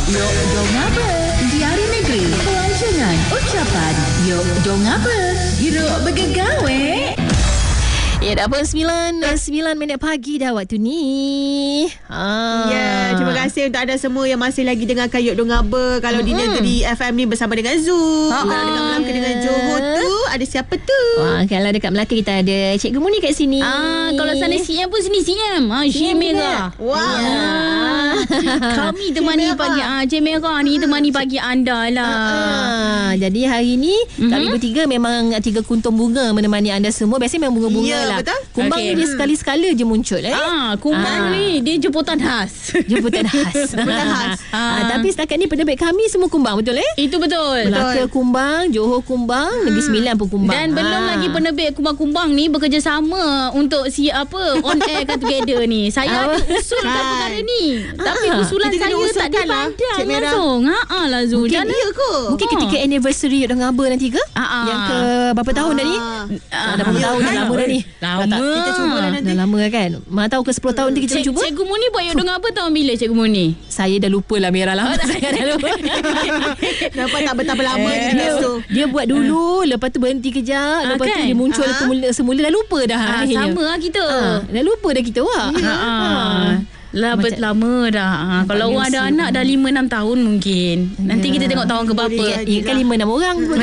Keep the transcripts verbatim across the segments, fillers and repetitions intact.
Yok dong apa? Diari negeri, pelancongan, ucapan. Yok dong apa? Hiruk bergegawe. Ya, dah pun sembilan, sembilan minit pagi dah waktu ni. Ah. Ya, terima kasih untuk anda semua yang masih lagi dengarkan Yok Dong Apa. Kalau mm-hmm. di Negeri F M ni bersama dengan Zoo. Ha, kalau dekat Melaka dengan Johor tu, ada siapa tu? Wah, kalau dekat Melaka kita ada Cikgu Muni kat sini. Ah, kalau sana C M pun sini C M. Ah, Cik Merah. Wah. Ah. Kami temani pagi ah Cik Merah ni temani pagi anda lah. Ah, jadi hari ni mm-hmm. kami bertiga memang tiga kuntum bunga menemani anda semua. Biasanya memang bunga-bunga ya, lah. Betul? Kumbang Okay. ni dia sekali-sekala je muncul eh. Ah, kumbang ah. ni dia jemputan khas. Jemputan khas. Jemputan khas. Ah, tapi setakat ni penerbit kami semua kumbang, betul eh? Itu betul. Melaka kumbang, Johor kumbang, hmm. Negeri Sembilan pun kumbang. Dan belum ah. lagi penerbit kumbang-kumbang ni bekerjasama untuk si apa on air Come Together ni. Saya ada usulkan Kan. perkara ni. Tapi usulan Kita kena saya tak usulkan lah, dipandang Cik Merah. langsung. Ha ah lah Zul. Mungkin Jangan Ya ke? Mungkin Oh. ketika anniversary Yok Dong Apa nanti ke? Ah, ah. Yang ke berapa tahun dah ni? Ah. Ah, dah berapa Ya, tahun dah kan? lama dah ni. Lama. Dah tak, kita cuba lah nanti. Dah lama kan? Mana tahu ke sepuluh tahun nanti kita Cik, cuba? Cikgu Muni buat Yok Dong Apa tahun bila Cikgu Muni? Saya dah lupa lah, Merah lama. Saya dah lupa. Nampak tak betapa lama ni dia, tu. dia buat dulu, lepas tu berhenti kejap, Ah, lepas tu kan? dia muncul Ah. semula, semula dah lupa dah. Ah, akhirnya. sama lah kita. Ah, dah lupa dah kita wak. Ha ah. Lah Macam- lama dah. Ha, kalau orang ada usia. anak dah lima enam tahun mungkin. Nanti Ya. kita tengok tahun ke berapa. Boleh Ya, kan lima enam orang pun.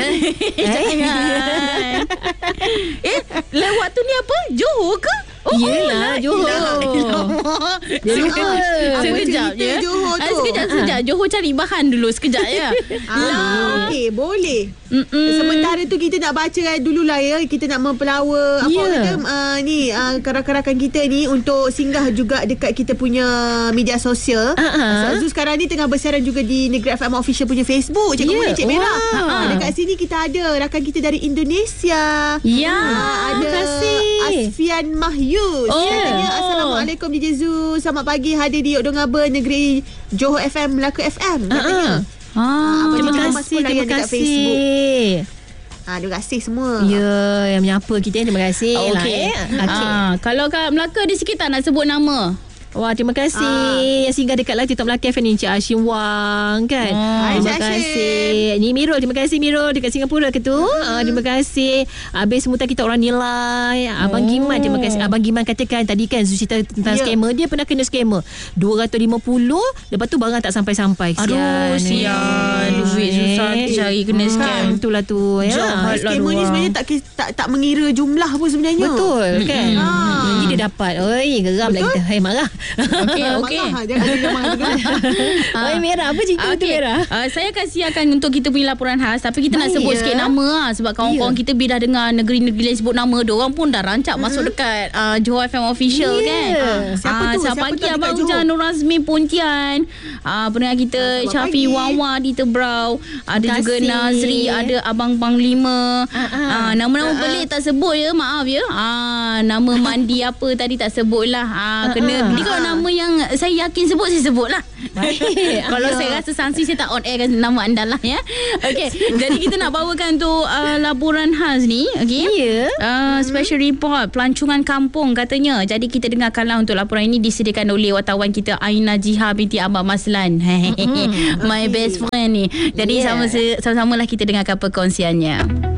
Jangan. Eh, lewat tu ni apa? Johor ke? Oh, Yelah, Johor. Dia lupa. Apa Sekejap cerita je. Johor Ah, tu? sekejap, sekejap. Johor cari bahan dulu sekejap ya. Ah, okey, boleh. Mm-mm. Sementara tu kita nak baca kan dululah ya, kita nak mempelawa apa Ya. orang kata uh, ni uh, rakan-rakan kita ni untuk singgah juga dekat kita punya media sosial. Ah, ah. So, Zul sekarang ni tengah bersiaran juga di Negeri F M Official punya Facebook. Cikgu Ya. Muni, Cik Merah. Wah. Ah, dekat sini kita ada rakan kita dari Indonesia. Ya. Ah, ada terima kasih. Asfian Mahyus. Oh. Katanya Assalamualaikum D J Zul. Selamat pagi, hadir di Yok Dong Apa Negeri Johor F M, Melaka F M. Katanya. Ah, Ah, Abang Terima Cikgu kasih, masih terima layan dekat kasih. Facebook. Ah, terima kasih semua. Ya, yang menyapa kita, terima kasih. Ah, lah, okey. eh. Okey. Ah, kalau kat Melaka ada sikit tak nak sebut nama? Wah, terima kasih Ah. yang singgah dekat live TikTok Melaka F M ni, Encik Hashim Wang kan. Ah. Hai, Terima Encik Hashim. kasih. Ni Mirul, terima kasih Mirul dekat Singapura ke tu. Hmm. Ah, terima kasih. Habis semutan kita orang nilai. Abang Oh. Giman, terima kasih. Abang Giman katakan tadi kan Zul cerita tentang Ya. scammer, dia pernah kena scammer dua ratus lima puluh, lepas tu barang tak sampai-sampai. Aduh, sian. Duit susah cari kena scam. Kan, itulah tu ya. Jahat lah Scammer ni diorang. sebenarnya tak, kis- tak tak mengira jumlah pun sebenarnya. Betul kan. Ah. Jadi dia dapat. Oi, geram lah kita. Hai, marah. Okey, okey. Marah, jangan dia marah dulu. Oi, Merah. Apa cerita tu, Okey. Merah? Uh, saya akan siarkan untuk kita punya laporan khas, tapi kita nak Baik, sebut ya. sikit nama lah, sebab kawan-kawan Ya. kita bila dah dengar negeri-negeri lain sebut nama, diorang pun dah rancak Hmm. masuk dekat uh, Johor F M Official Ya. kan. Siapa Ah, tu? Siapa Siapa pagi tu dekat Abang Johor? Hujan, Nur Azmi Pontian, uh, pendengar kita Ah, selamat Syafi pagi. Wawa di Tebrau, ada Terima juga kasih. Nazri, ada Abang Panglima. Ah, ah. Ah, nama-nama pelik tak sebut ya, maaf ya. Ah, nama mandi apa tadi tak sebut lah. Ah, kena. Jadi kalau nama yang saya yakin sebut, saya sebut lah. Baik. Kalau Ya. saya rasa sanksi, saya tak on air kan nama anda lah ya. Okey. Jadi kita nak bawakan tu uh, laporan khas ni. Okey. Ya. Uh, special report pelancongan kampung katanya. Jadi kita dengarkanlah untuk laporan ini disediakan oleh wartawan kita Aina Jiha binti Abang Maslan. My best friend ni. Jadi Yeah. sama sama-samalah kita dengarkan perkongsiannya.